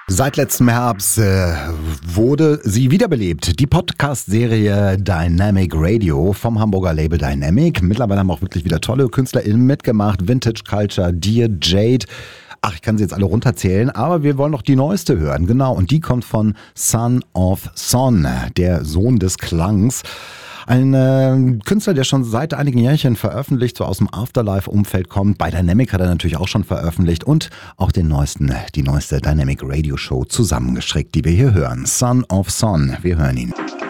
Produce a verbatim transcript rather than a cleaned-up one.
Seit letztem Herbst äh, wurde sie wiederbelebt. Die Podcast-Serie Dynamic Radio vom Hamburger Label Dynamic. Mittlerweile haben auch wirklich wieder tolle KünstlerInnen mitgemacht. Vintage Culture, Dear Jade. Ach, ich kann sie jetzt alle runterzählen, aber wir wollen noch die neueste hören. Genau, und die kommt von Son of Son, der Sohn des Klangs. Ein äh, Künstler, der schon seit einigen Jährchen veröffentlicht, so aus dem Afterlife-Umfeld kommt. Bei Dynamic hat er natürlich auch schon veröffentlicht und auch den neuesten, die neueste Dynamic Radio Show zusammengestrickt, die wir hier hören. Son of Son, wir hören ihn.